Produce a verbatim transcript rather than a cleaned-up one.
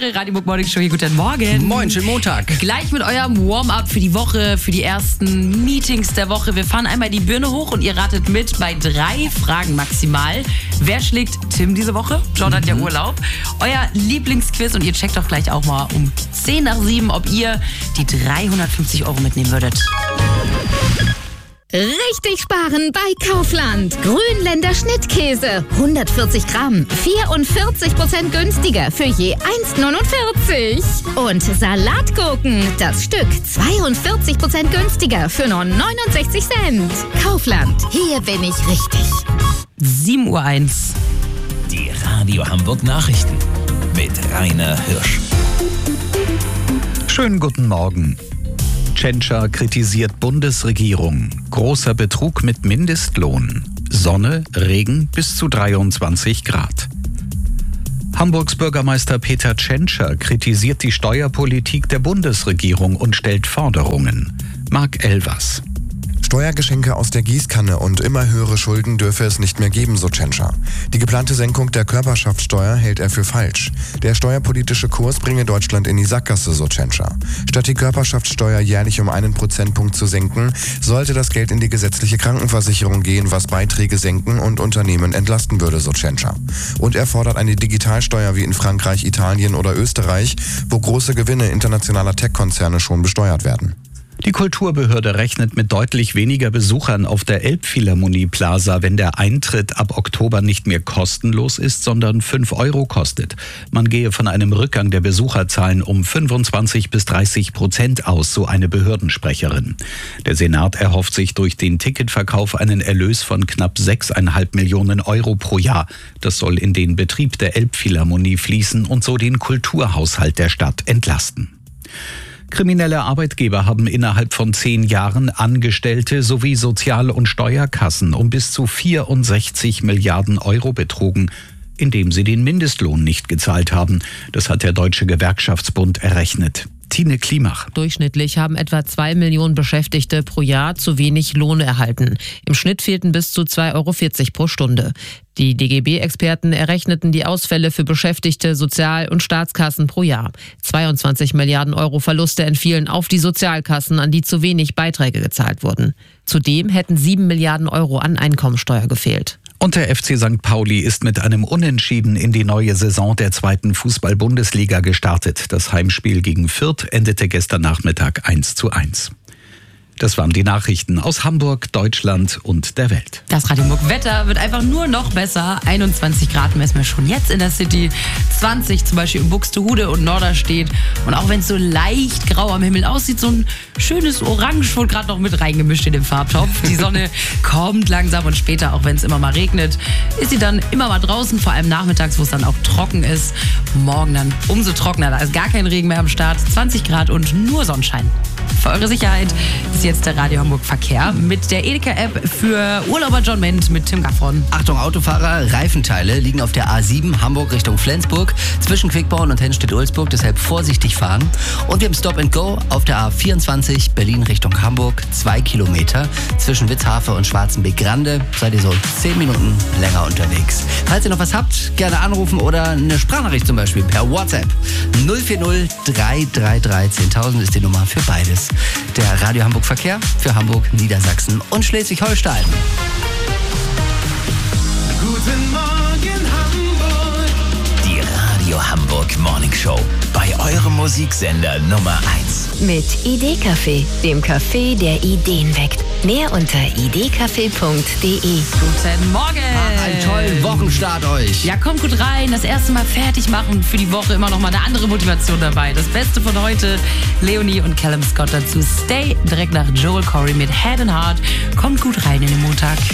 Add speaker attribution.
Speaker 1: eure Radio Morning Show hier. Guten Morgen.
Speaker 2: Moin, schönen Montag.
Speaker 1: Gleich mit eurem Warm-up für die Woche, für die ersten Meetings der Woche. Wir fahren einmal die Birne hoch und ihr ratet mit bei drei Fragen maximal. Wer schlägt Tim diese Woche? John mhm. hat ja Urlaub. Euer Lieblingsquiz und ihr checkt doch gleich auch mal um zehn nach sieben, ob ihr die dreihundertfünfzig Euro mitnehmen würdet.
Speaker 3: Richtig sparen bei Kaufland. Grünländer Schnittkäse. hundertvierzig Gramm. vierundvierzig Prozent günstiger für je eins neunundvierzig. Und Salatgurken. Das Stück zweiundvierzig Prozent günstiger für nur neunundsechzig Cent. Kaufland. Hier bin ich richtig.
Speaker 1: sieben Uhr eins.
Speaker 4: Die Radio Hamburg Nachrichten mit Rainer Hirsch.
Speaker 5: Schönen guten Morgen. Tschentscher kritisiert Bundesregierung. Großer Betrug mit Mindestlohn. Sonne, Regen bis zu dreiundzwanzig Grad. Hamburgs Bürgermeister Peter Tschentscher kritisiert die Steuerpolitik der Bundesregierung und stellt Forderungen. Marc Elvers.
Speaker 6: Steuergeschenke aus der Gießkanne und immer höhere Schulden dürfe es nicht mehr geben, so Tschentscher. Die geplante Senkung der Körperschaftssteuer hält er für falsch. Der steuerpolitische Kurs bringe Deutschland in die Sackgasse, so Tschentscher. Statt die Körperschaftssteuer jährlich um einen Prozentpunkt zu senken, sollte das Geld in die gesetzliche Krankenversicherung gehen, was Beiträge senken und Unternehmen entlasten würde, so Tschentscher. Und er fordert eine Digitalsteuer wie in Frankreich, Italien oder Österreich, wo große Gewinne internationaler Tech-Konzerne schon besteuert werden.
Speaker 5: Die Kulturbehörde rechnet mit deutlich weniger Besuchern auf der Elbphilharmonie Plaza, wenn der Eintritt ab Oktober nicht mehr kostenlos ist, sondern fünf Euro kostet. Man gehe von einem Rückgang der Besucherzahlen um fünfundzwanzig bis dreißig Prozent aus, so eine Behördensprecherin. Der Senat erhofft sich durch den Ticketverkauf einen Erlös von knapp sechseinhalb Millionen Euro pro Jahr. Das soll in den Betrieb der Elbphilharmonie fließen und so den Kulturhaushalt der Stadt entlasten. Kriminelle Arbeitgeber haben innerhalb von zehn Jahren Angestellte sowie Sozial- und Steuerkassen um bis zu vierundsechzig Milliarden Euro betrogen, indem sie den Mindestlohn nicht gezahlt haben. Das hat der Deutsche Gewerkschaftsbund errechnet. Tine Klimach.
Speaker 7: Durchschnittlich haben etwa zwei Millionen Beschäftigte pro Jahr zu wenig Lohn erhalten. Im Schnitt fehlten bis zu zwei Euro vierzig pro Stunde. Die D G B-Experten errechneten die Ausfälle für Beschäftigte, Sozial- und Staatskassen pro Jahr. zweiundzwanzig Milliarden Euro Verluste entfielen auf die Sozialkassen, an die zu wenig Beiträge gezahlt wurden. Zudem hätten sieben Milliarden Euro an Einkommensteuer gefehlt.
Speaker 5: Und der F C Sankt Pauli ist mit einem Unentschieden in die neue Saison der zweiten Fußball-Bundesliga gestartet. Das Heimspiel gegen Fürth endete gestern Nachmittag eins zu eins. Das waren die Nachrichten aus Hamburg, Deutschland und der Welt.
Speaker 1: Das Radio Hamburg Wetter wird einfach nur noch besser. einundzwanzig Grad messen wir schon jetzt in der City. zwanzig zum Beispiel in Buxtehude und Norderstedt. Und auch wenn es so leicht grau am Himmel aussieht, so ein schönes Orange wurde gerade noch mit reingemischt in den Farbtopf. Die Sonne kommt langsam und später, auch wenn es immer mal regnet, ist sie dann immer mal draußen, vor allem nachmittags, wo es dann auch trocken ist. Morgen dann umso trockener, da ist gar kein Regen mehr am Start. zwanzig Grad und nur Sonnenschein. Für eure Sicherheit ist jetzt der Radio Hamburg Verkehr mit der Edeka-App für Urlauber John Ment mit Tim Gaffron.
Speaker 2: Achtung Autofahrer, Reifenteile liegen auf der A sieben Hamburg Richtung Flensburg zwischen Quickborn und Henstedt-Ulzburg, deshalb vorsichtig fahren. Und wir haben Stop and Go auf der A vierundzwanzig Berlin Richtung Hamburg, zwei Kilometer zwischen Witzhafe und Schwarzenbeck-Grande. Seid ihr so zehn Minuten länger unterwegs. Falls ihr noch was habt, gerne anrufen oder eine Sprachnachricht zum Beispiel per WhatsApp. null vier null drei drei drei zehntausend ist die Nummer für beides. Der Radio Hamburg Verkehr für Hamburg, Niedersachsen und Schleswig-Holstein.
Speaker 4: Guten Morgen Hamburg. Die Radio Hamburg Morning Show bei eurem Musiksender Nummer eins.
Speaker 3: Mit Idee-Café, dem Café, der Ideen weckt. Mehr unter idcafé punkt de.
Speaker 1: Guten Morgen.
Speaker 2: Ach, einen tollen Wochenstart euch.
Speaker 1: Ja, kommt gut rein. Das erste Mal fertig machen für die Woche. Immer noch mal eine andere Motivation dabei. Das Beste von heute. Leonie und Callum Scott dazu. Stay direkt nach Joel Corey mit Head and Heart. Kommt gut rein in den Montag.